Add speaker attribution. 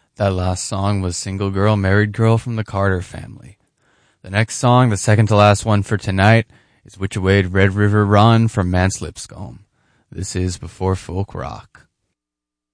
Speaker 1: That last song was Single Girl, Married Girl from the Carter Family. The next song, the second to last one for tonight, is Which Away'd Red River Run from Mance Lipscomb. This is Before Folk Rock.